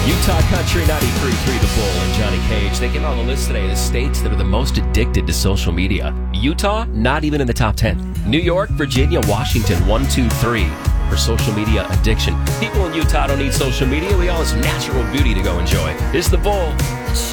Utah Country 93.3 The Bull and Johnny Cage. They get on the list today of the states that are the most addicted to social media. Utah, not even in the top 10. New York, Virginia, Washington, 1, 2, 3 for social media addiction. People in Utah don't need social media. We all have natural beauty to go enjoy. It's The Bull.